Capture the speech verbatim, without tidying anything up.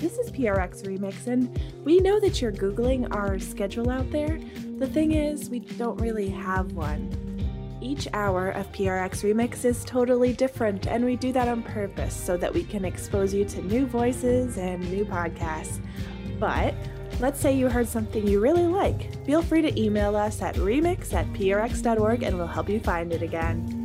This is P R X Remix, and we know that you're Googling our schedule out there. The thing is, we don't really have one. Each hour of P R X Remix is totally different, and we do that on purpose so that we can expose you to new voices and new podcasts. But let's say you heard something you really like. Feel free to email us at remix at p r x dot org and we'll help you find it again.